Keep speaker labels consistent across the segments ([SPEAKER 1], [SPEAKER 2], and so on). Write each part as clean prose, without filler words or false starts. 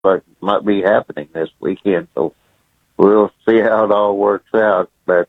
[SPEAKER 1] like might be happening this weekend. So we'll see how it all works out. But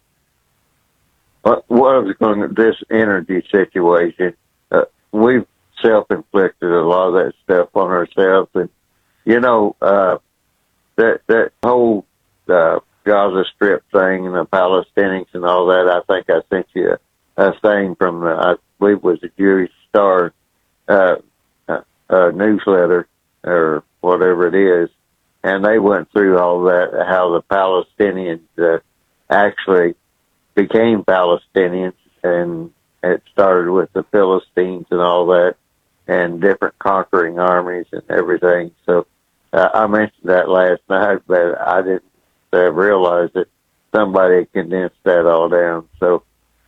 [SPEAKER 1] what I was going to this energy situation, we've self-inflicted a lot of that stuff on ourselves, and that whole Gaza Strip thing and the Palestinians and all that. I think I sent you a thing from I believe it was a Jewish Star newsletter or whatever it is, and they went through all that, how the Palestinians actually became Palestinians, and it started with the Philistines and all that, and different conquering armies and everything. So I mentioned that last night, but I didn't realize that somebody had condensed that all down. So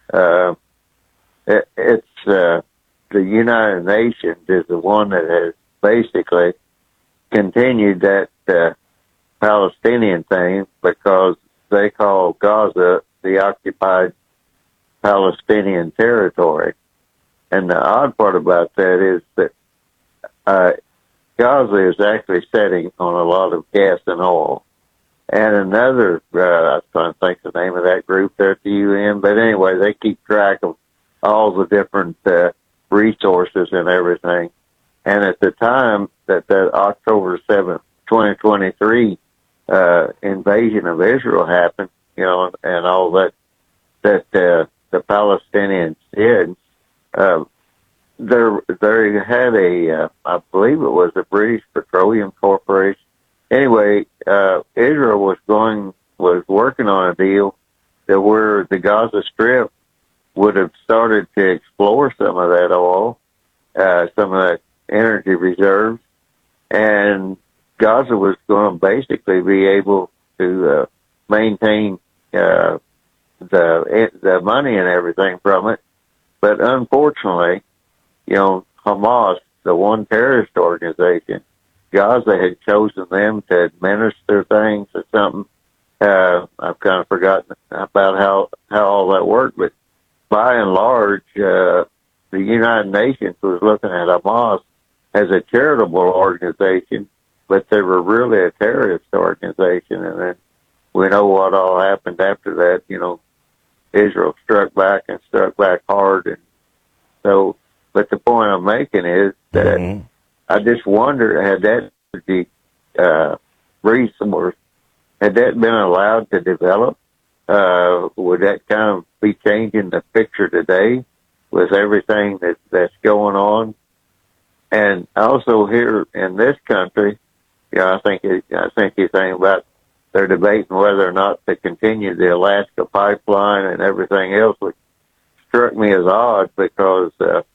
[SPEAKER 1] it's the United Nations is the one that has basically continued that Palestinian thing, because they call Gaza the occupied Palestinian territory. And the odd part about that is that Gaza is actually sitting on a lot of gas and oil. And another, I was trying to think the name of that group there at the UN, but anyway, they keep track of all the different resources and everything. And at the time that October 7th, 2023 invasion of Israel happened, and all that the Palestinians did, they had I believe it was the British Petroleum Corporation. Anyway, Israel was working on a deal that where the Gaza Strip would have started to explore some of that oil, some of that energy reserves, and Gaza was going to basically be able to maintain the money and everything from it. But unfortunately, Hamas, the one terrorist organization, Gaza had chosen them to administer things or something. I've kind of forgotten about how all that worked, but by and large, the United Nations was looking at Hamas as a charitable organization, but they were really a terrorist organization. And then we know what all happened after that. Israel struck back and struck back hard. And so, but the point I'm making is that I just wonder, had that resource, had that been allowed to develop, would that kind of be changing the picture today with everything that's going on? And also here in this country, I think you're saying about they're debating whether or not to continue the Alaska pipeline and everything else, which struck me as odd because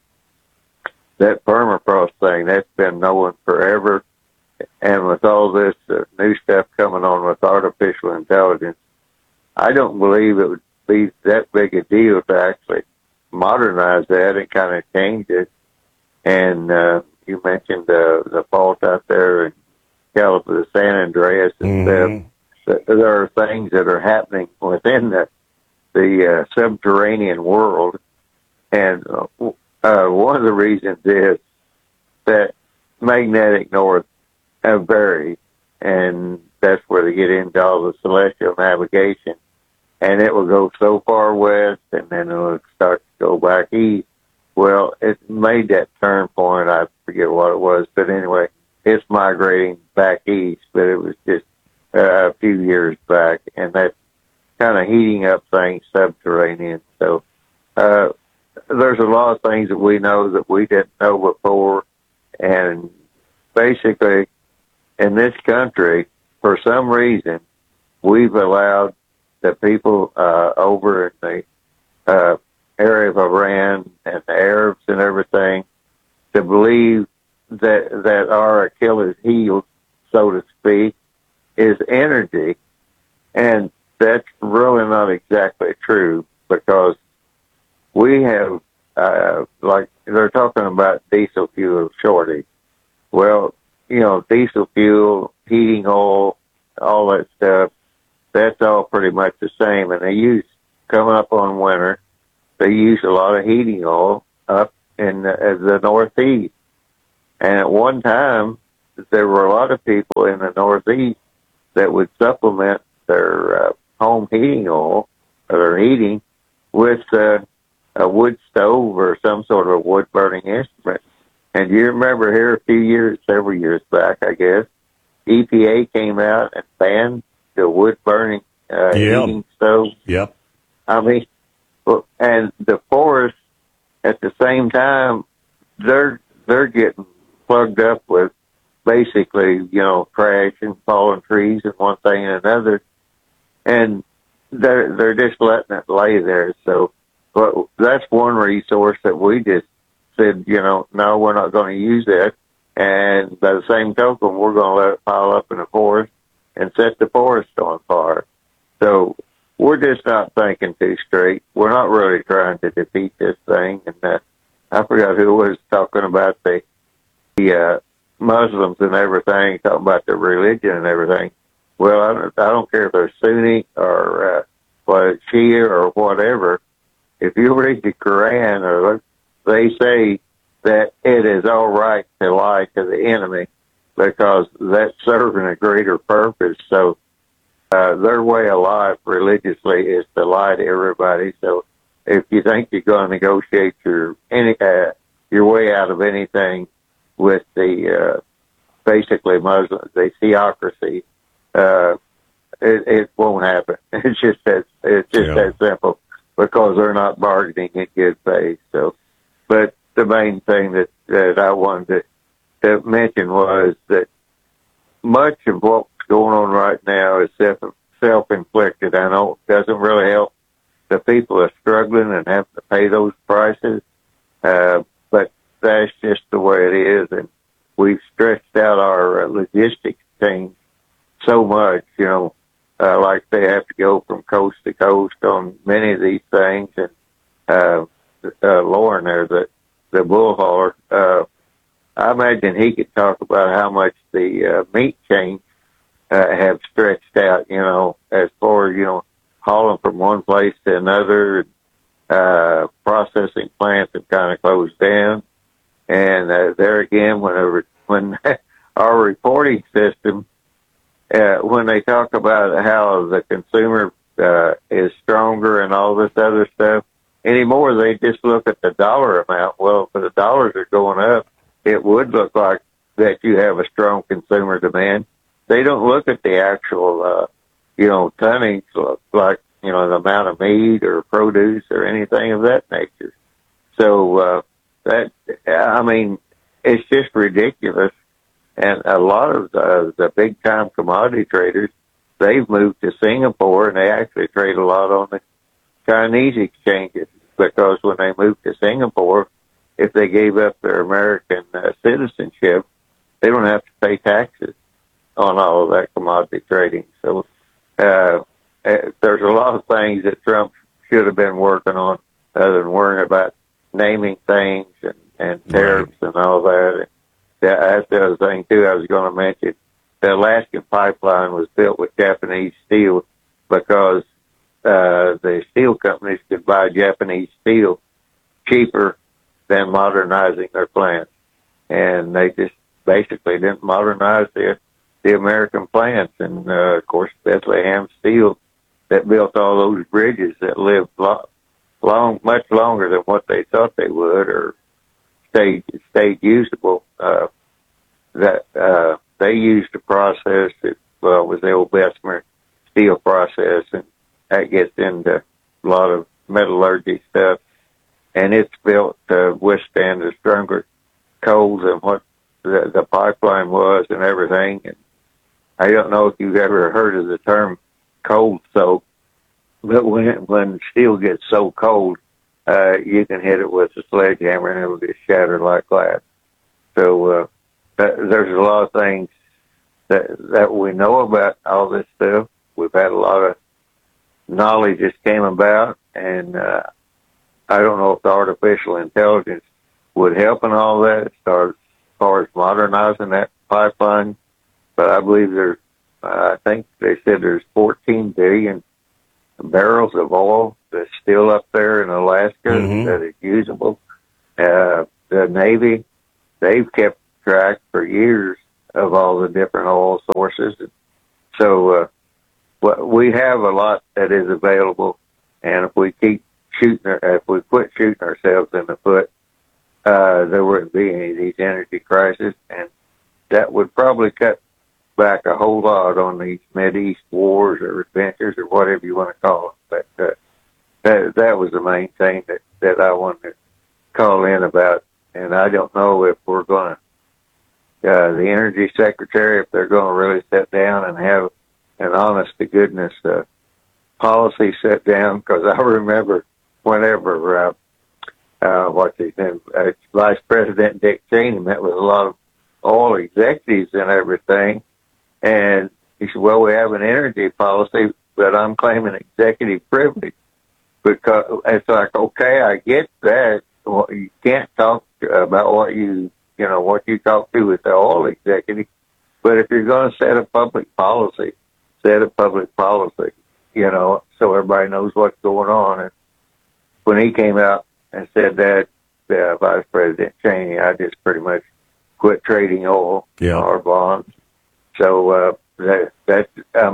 [SPEAKER 1] that permafrost thing, that's been known forever. And with all this new stuff coming on with artificial intelligence, I don't believe it would be that big a deal to actually modernize that and kind of change it. And you mentioned the fault out there in California, San Andreas, and stuff. There are things that are happening within the subterranean world. And one of the reasons is that magnetic north vary, and that's where they get into all the celestial navigation. And it will go so far west, and then it will start to go back east. Well, it made that turn point. I forget what it was, but anyway, it's migrating back east, but it was just a few years back, and that's kind of heating up things subterranean. So there's a lot of things that we know that we didn't know before, and basically in this country, for some reason, we've allowed the people over in the area of Iran and the Arabs and everything to believe that our Achilles heel, so to speak, is energy. And that's really not exactly true, because we have, like they're talking about diesel fuel shortage. Well, diesel fuel, heating oil, all that stuff, that's all pretty much the same. And they use, coming up on winter, they use a lot of heating oil up in the Northeast. And at one time, there were a lot of people in the Northeast that would supplement their home heating oil or their heating with a wood stove or some sort of wood burning instrument. And you remember here several years back, I guess, EPA came out and banned the wood burning heating stove.
[SPEAKER 2] Yep.
[SPEAKER 1] I mean, and the forests at the same time, they're getting plugged up with basically, trash and fallen trees and one thing and another, and they're just letting it lay there. So, but that's one resource that we just said, no, we're not going to use that. And by the same token, we're going to let it pile up in the forest and set the forest on fire. So we're just not thinking too straight. We're not really trying to defeat this thing. And I forgot who was talking about the Muslims and everything, talking about the religion and everything. Well, I don't care if they're Sunni or Shia or whatever. If you read the Quran, they say that it is all right to lie to the enemy because that's serving a greater purpose. So their way of life religiously is to lie to everybody. So if you think you're going to negotiate your way out of anything with the basically Muslim, the theocracy, it won't happen. It's just that simple because they're not bargaining in good faith. So, but the main thing that I wanted to mention was that much of what's going on right now is self-inflicted. I know it doesn't really help the people that are struggling and have to pay those prices, but that's just the way it is. And we've stretched out our logistics team so much, like they have to go from coast to coast on many of these things. And Lauren there, the bull hauler, I imagine he could talk about how much the meat chains have stretched out, as far as, hauling from one place to another. Processing plants have kind of closed down. And there again, when our reporting system, when they talk about how the consumer is stronger and all this other stuff, anymore they just look at the dollar amount. Well, if the dollars are going up, it would look like that you have a strong consumer demand. They don't look at the actual, tonnage, like, the amount of meat or produce or anything of that nature. So, it's just ridiculous. And a lot of the big time commodity traders, they've moved to Singapore and they actually trade a lot on the Chinese exchanges because when they moved to Singapore, if they gave up their American citizenship, they don't have to pay taxes on all of that commodity trading. So there's a lot of things that Trump should have been working on other than worrying about naming things and tariffs and all that. And that's the other thing, too, I was going to mention. The Alaskan pipeline was built with Japanese steel because the steel companies could buy Japanese steel cheaper than modernizing their plants. And they just basically didn't modernize the American plants. And, of course, Bethlehem Steel that built all those bridges that lived much longer than what they thought they would or stayed usable. They used a process that, was the old Bessemer steel process, and that gets into a lot of metallurgy stuff. And it's built to withstand the stronger cold than what the pipeline was and everything. And I don't know if you've ever heard of the term cold soak, but when steel gets so cold, you can hit it with a sledgehammer and it'll just shatter like glass. So there's a lot of things that we know about all this stuff. We've had a lot of knowledge that came about, and I don't know if the artificial intelligence would help in all that as far as modernizing that pipeline. But I believe I think they said there's 14 billion barrels of oil that's still up there in Alaska that is usable. The Navy, they've kept track for years of all the different oil sources. So we have a lot that is available, and if we keep if we quit shooting ourselves in the foot, there wouldn't be any of these energy crises, and that would probably cut back a whole lot on these Mideast wars or adventures or whatever you want to call them. But that was the main thing that I wanted to call in about. And I don't know if we're going to, the Energy Secretary, if they're going to really sit down and have an honest-to-goodness policy set down, because I remember whenever, what's his name, Vice President Dick Cheney met with a lot of oil executives and everything, and he said, well, we have an energy policy, but I'm claiming executive privilege. Because it's like, okay, I get that. Well, you can't talk about what you talk to with the oil executive. But if you're going to set a public policy, so everybody knows what's going on. And when he came out and said that, Vice President Cheney, I just pretty much quit trading oil or bonds. So this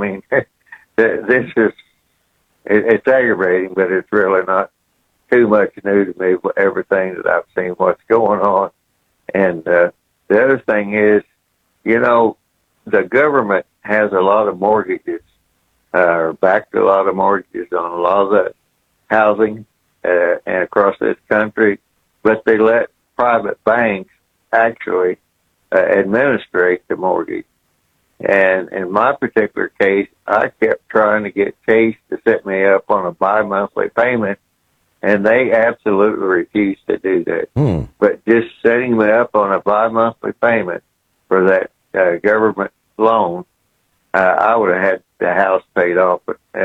[SPEAKER 1] is, it's aggravating, but it's really not too much new to me for everything that I've seen what's going on. And the other thing is, the government has a lot of mortgages, or backed a lot of mortgages on a lot of the housing and across this country, but they let private banks actually administrate the mortgage. And in my particular case, I kept trying to get Chase to set me up on a bi-monthly payment, and they absolutely refused to do that. But just setting me up on a bi-monthly payment for that government loan, I would have had the house paid off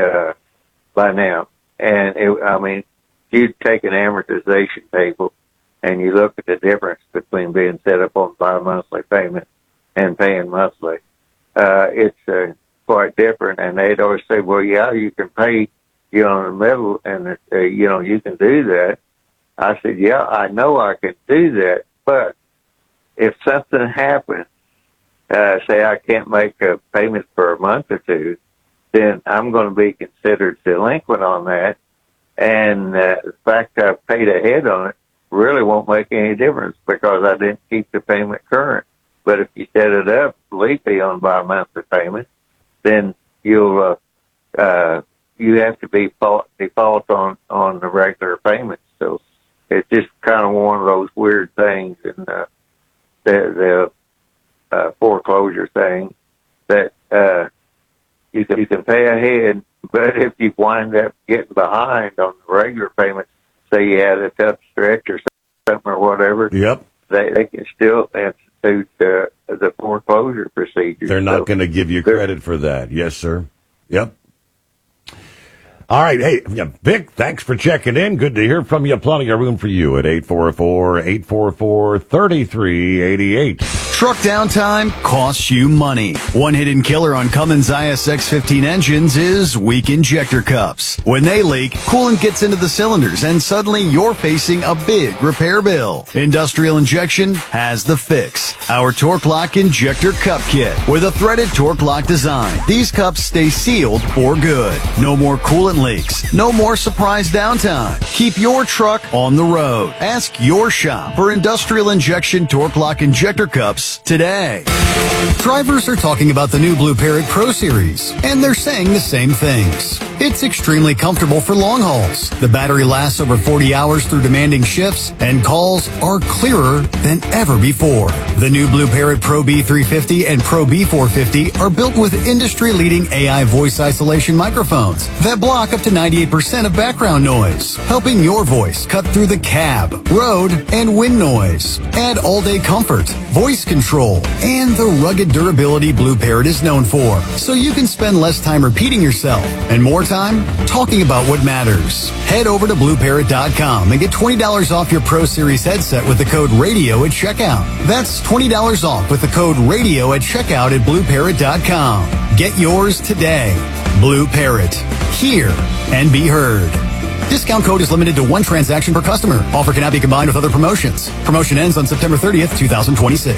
[SPEAKER 1] by now. And you take an amortization table and you look at the difference between being set up on bi-monthly payment and paying monthly. It's quite different, and they'd always say, well, yeah, you can pay, in the middle, and, you can do that. I said, yeah, I know I can do that, but if something happens, say I can't make a payment for a month or two, then I'm going to be considered delinquent on that, and the fact I've paid ahead on it really won't make any difference because I didn't keep the payment current. But if you set it up legally on bi-monthly payment, then you have to be default on the regular payments. So it's just kind of one of those weird things in the foreclosure thing that you can pay ahead, but if you wind up getting behind on the regular payments, say you had a tough stretch or something or whatever, they can still institute the foreclosure procedure.
[SPEAKER 2] They're not going to give you credit for that. Yes, sir. Yep. All right. Hey, Vic, thanks for checking in. Good to hear from you. Plenty of room for you at 844-844-3388.
[SPEAKER 3] Truck downtime costs you money. One hidden killer on Cummins ISX-15 engines is weak injector cups. When they leak, coolant gets into the cylinders and suddenly you're facing a big repair bill. Industrial Injection has the fix. Our Torque Lock Injector Cup Kit with a threaded Torque Lock design. These cups stay sealed for good. No more coolant leaks. No more surprise downtime. Keep your truck on the road. Ask your shop for Industrial Injection Torque Lock Injector Cups today. Drivers are talking about the new Blue Parrot Pro Series, and they're saying the same things. It's extremely comfortable for long hauls. The battery lasts over 40 hours through demanding shifts, and calls are clearer than ever before. The new Blue Parrot Pro B350 and Pro B450 are built with industry-leading AI voice isolation microphones that block up to 98% of background noise, helping your voice cut through the cab, road, and wind noise. Add all-day comfort, voice control, and the rugged durability Blue Parrot is known for, so you can spend less time repeating yourself and more time talking about what matters. Head over to BlueParrot.com and get $20 off your Pro Series headset with the code RADIO at checkout. That's $20 off with the code RADIO at checkout at BlueParrot.com. Get yours today. Blue Parrot. Hear and be heard. Discount code is limited to one transaction per customer. Offer cannot be combined with other promotions. Promotion ends on September 30th, 2026.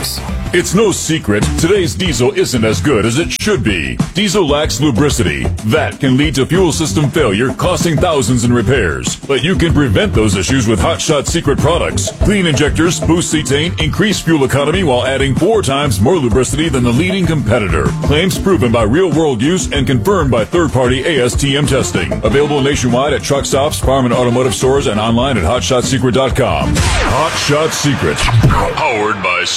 [SPEAKER 4] It's no secret, today's diesel isn't as good as it should be. Diesel lacks lubricity. That can lead to fuel system failure, costing thousands in repairs. But you can prevent those issues with Hot Shot Secret products. Clean injectors, boost cetane, increase fuel economy while adding 4 times more lubricity than the leading competitor. Claims proven by real-world use and confirmed by third-party ASTM testing. Available nationwide at truck stops, farm and automotive stores, and online at HotShotSecret.com. Hot Shot Secret. Powered by